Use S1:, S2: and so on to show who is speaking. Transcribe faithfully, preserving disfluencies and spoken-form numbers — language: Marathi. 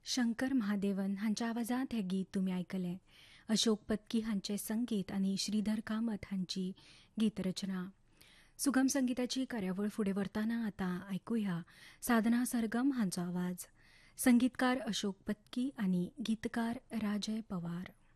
S1: शंकर महादेवन हांच्या आवाजात हे गीत तुम्ही आयकले. अशोक पत्की हांचे संगीत आणि श्रीधर कामत हांची गीतरचना. सुगम संगीताची कार्यावळ फुडें व्हरतना आतां आयकुया साधना सरगम हांचो आवाज. संगीतकार अशोक पत्की आणि गीतकार राजय पवार.